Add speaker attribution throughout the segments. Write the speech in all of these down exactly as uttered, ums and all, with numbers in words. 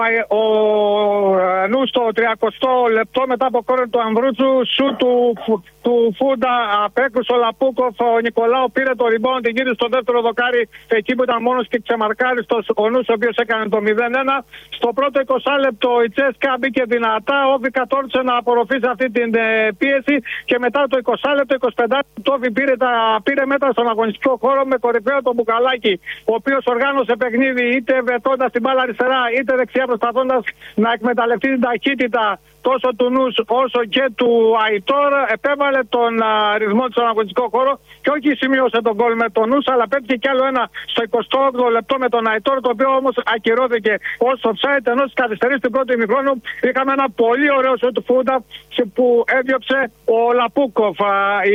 Speaker 1: Ο Νου στο τριακοστό λεπτό μετά από κόρνερ του Ανδρούτσου, σου του, του Φούντα απέκρουσε ο Λαπούκοφ. Ο Νικολάου πήρε το rebound, την γύρισε στο δεύτερο δοκάρι εκεί που ήταν μόνος και ξεμαρκάριστος ο Νους, ο οποίος έκανε το μηδέν ένα. Στο πρώτο είκοσι λεπτό η Τσέσκα μπήκε δυνατά, ο Όβι κατόρθωσε να απορροφήσει αυτή την ε, πίεση και μετά το είκοσι λεπτό, είκοσι πέντε λεπτό, ο Όβι πήρε, τα, πήρε μέτρα στον αγωνιστικό χώρο με κορυφαίο τον Μπουκαλάκη, ο οποίος οργάνωσε παιχνίδι είτε βετώντας την μπάλα αριστερά είτε δεξιά, προσπαθώντας να εκμεταλλευτεί την ταχύτητα τόσο του Νους όσο και του Αϊτόρ. Επέβαλε τον α, ρυθμό του στον αγωνιστικό χώρο και όχι σημείωσε τον γκολ με τον Νους, αλλά πέτυχε κι άλλο ένα στο εικοστό όγδοο λεπτό με τον Αϊτόρ, το οποίο όμως ακυρώθηκε ως offside, ενώ στις καθυστερήσεις του πρώτου ημιχρόνου είχαμε ένα πολύ ωραίο σουτ του Φούντα που έδιωψε ο Λαπούκοφ. Α, η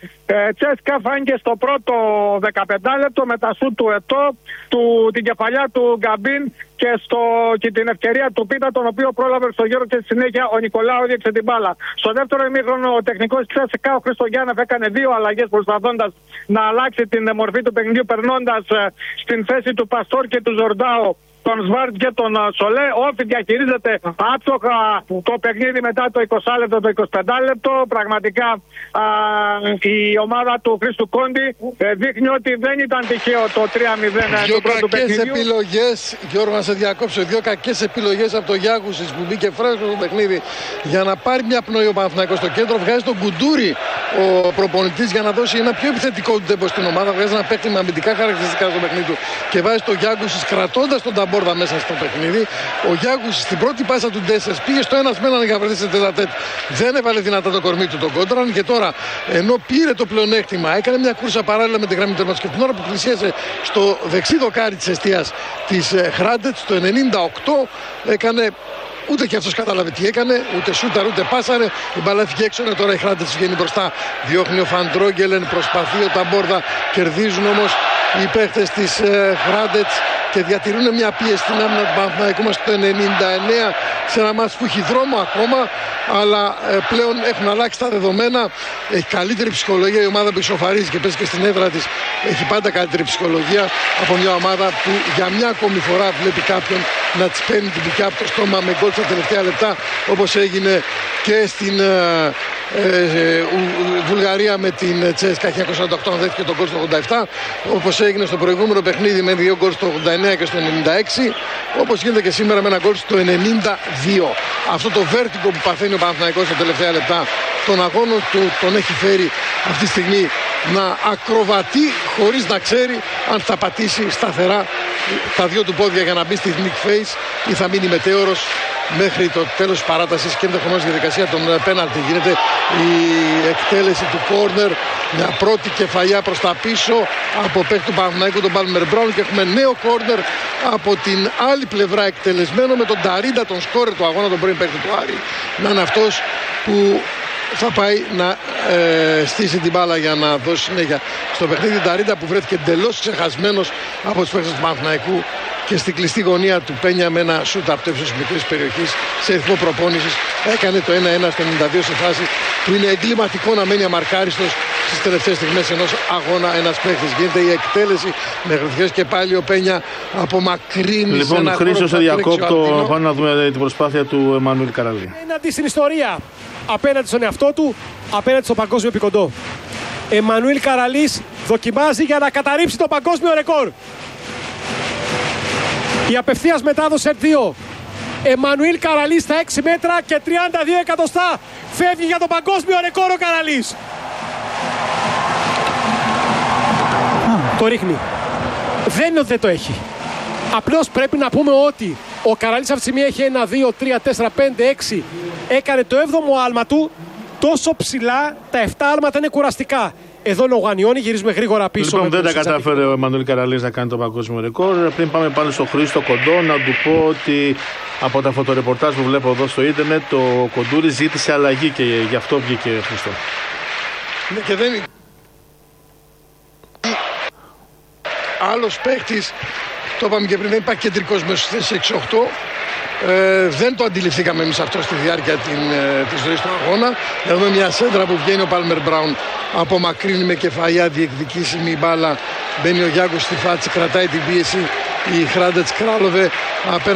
Speaker 1: ε, Τσέσκα φάνηκε στο πρώτο δεκαπέντε λεπτό με τα σουτ του Ετώ, του, την κεφαλιά του Γκαμπίν και, στο, και την ευκαιρία του Πίτα, τον οποίο πρόλαβε στο γύρο και στη συνέχεια ο Νικολάου έδιωξε την μπάλα. Στο δεύτερο ημίχρονο ο τεχνικός της Τσέσκα, ο Χριστογιάννεφ, έκανε δύο αλλαγές προσπαθώντας να αλλάξει την μορφή του παιχνιδιού, περνώντας ε, στην θέση του Παστόρ και του Ζορντάου τον Σβάρτ και τον Σολέ. Όφι διαχειρίζεται άψογα το παιχνίδι μετά το είκοσι λεπτό, το είκοσι πέντε λεπτό. Πραγματικά α, η ομάδα του Χρήστου Κόντι ε, δείχνει ότι δεν ήταν τυχαίο το τρία μηδέν του πρώτου παιχνιδιού.
Speaker 2: Δύο κακές επιλογές, Γιώργο, να σε διακόψω, δύο κακές επιλογές από το Γιάγουσης που μπήκε φρέσκο στο παιχνίδι για να πάρει μια πνοή ο Παναθηναϊκός στο κέντρο. Βγάζει τον Κουντούρη ο προπονητής για να δώσει ένα πιο επιθετικό τέμπο στην ομάδα. Βγάζει ένα παίκτη με αμυντικά χαρακτηριστικά στο παιχνίδι του και βάζει τον Γιάγουσης κρατώντας τον ταμπόρδα μέσα στο παιχνίδι. Ο Γιάγουσης στην πρώτη πάσα του Ντέσσερς πήγε στο ένας με έναν για να βρεθεί σε τετατέτ. Δεν έβαλε δυνατά το κορμί του τον κόντραν και τώρα ενώ πήρε το πλεονέκτημα, έκανε μια κούρσα παράλληλα με τη γραμμή τερματος και την ώρα που πλησίασε στο δεξί δοκάρι της εστίας της Χράντετ, το ενενήντα οκτώ, έκανε. Ούτε και αυτός κατάλαβε τι έκανε, ούτε σούταρ ούτε πάσαρε. Η μπάλα έφυγε έξω, είναι τώρα η Χράντετ βγαίνει μπροστά. Διώχνει ο Φαντρόγκελεν, προσπαθεί ο Ταμπόρδα. Κερδίζουν όμως οι παίχτες της ε, Χράντετ και διατηρούν μια πίεση στην άμυνα του Παναθηναϊκού μας στο ενενήντα εννέα, σε ένα μάτς που έχει δρόμο ακόμα, αλλά ε, πλέον έχουν αλλάξει τα δεδομένα. Έχει καλύτερη ψυχολογία η ομάδα που ισοφαρίζει και παίζει και στην έδρα της. Έχει πάντα καλύτερη ψυχολογία από μια ομάδα που για μια ακόμη φορά βλέπει κάποιον να της παίρνει την πικιά από το στόμα με γκολ στα τελευταία λεπτά, όπως έγινε και στην ε, ε, Βουλγαρία με την Τσέσκα χίλια εννιακόσια ογδόντα οκτώ, δέχτηκε τον γκολ στο ογδόντα επτά, όπως έγινε στο προηγούμενο παιχνίδι με δύο γκολ στο ογδόντα εννέα και στο ενενήντα έξι, όπως γίνεται και σήμερα με ένα γκολ στο ενενήντα δύο. Αυτό το βέρτικο που παθαίνει ο Παναθηναϊκός στα τελευταία λεπτά των αγώνων του τον έχει φέρει αυτή τη στιγμή να ακροβατεί χωρίς να ξέρει αν θα πατήσει σταθερά τα δύο του πόδια για να μπει στη Nick Face ή θα μείνει μετέωρος μέχρι το τέλος της παράτασης και ενδεχομένως η διαδικασία των πέναλτι. Γίνεται η εκτέλεση του κόρνερ, μια πρώτη κεφαλιά προς τα πίσω από παίκτη του Παναθηναϊκού, τον Πάλμερ Μπράουν, και έχουμε νέο κόρνερ από την άλλη πλευρά εκτελεσμένο με τον Ταρίντα, τον σκόρερ του αγώνα, τον πρώην παίκτη του Άρη, να είναι αυτός που θα πάει να ε, στήσει την μπάλα για να δώσει συνέχεια στο παιχνίδι. Ταρίντα που βρέθηκε εντελώς ξεχασμένος από τους παίκτες του Παναθηναϊκού και στην κλειστή γωνία του Πένια με ένα σούτ από το ύψος της μικρής περιοχής σε ρυθμό προπόνησης έκανε το ένα ένα στο ενενήντα δύο, σε φάση που είναι εγκληματικό να μένει αμαρκάριστος στις τελευταίες στιγμές ενός αγώνα ένας παίκτης. Γίνεται η εκτέλεση με γραφικές και πάλι ο Πένια απομακρύνει.
Speaker 3: Λοιπόν, Χρήστο, σε διακόπτω. Πάμε να δούμε την προσπάθεια του Εμμανουήλ Καραλή.
Speaker 4: Έναντι στην ιστορία, απέναντι στον εαυτό του, απέναντι στο παγκόσμιο επικοντό. Εμμανουήλ Καραλής δοκιμάζει για να καταρρύψει το παγκόσμιο ρεκόρ. Η απευθείας μετάδοση δύο. Εμμανουήλ Καραλής στα έξι μέτρα και τριάντα δύο εκατοστά. Φεύγει για το παγκόσμιο ρεκόρ ο Καραλής. Το ρίχνει. Δεν είναι ότι δεν το έχει. Απλώς πρέπει να πούμε ότι ο Καραλής αυτή τη στιγμή έχει ένα, δύο, τρία, τέσσερα, πέντε, έξι. Έκανε το έβδομο άλμα του. Τόσο ψηλά, τα επτά άλματα είναι κουραστικά. Εδώ είναι ο Γανιώνη, γυρίζουμε γρήγορα πίσω.
Speaker 3: Λοιπόν, δεν τα κατάφερε ο Εμμανουήλ Καραλής να κάνει το παγκόσμιο ρεκόρ. Πριν πάμε πάλι στο Χρήστο Κοντό, να του πω ότι από τα φωτορεπορτάζ που βλέπω εδώ στο ίντερνετ, το Κοντούρη ζήτησε αλλαγή και γι' αυτό βγήκε Χρήστο.
Speaker 2: Ναι, και δεν είναι άλλος παίχτης, το είπαμε και πριν, δεν υπάρχει κεντρικός μέσος στις έξι οκτώ. Ε, δεν το αντιληφθήκαμε εμείς αυτό στη διάρκεια την, ε, της ζωής του αγώνα. Έχουμε μια σέντρα που βγαίνει ο Πάλμερ Μπράουν, απομακρύνει με κεφαλιά, διεκδικήσιμη μπάλα. Μπαίνει ο Γιάκος στη φάτση, κρατάει την πίεση. Η Χράντετς Κράλοβε απέναντι